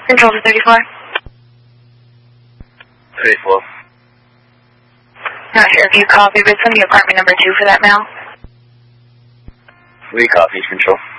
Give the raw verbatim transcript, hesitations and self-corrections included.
Control to thirty-four. thirty-four. Not sure if you copy, but send me apartment number two for that mail. We copy, Control.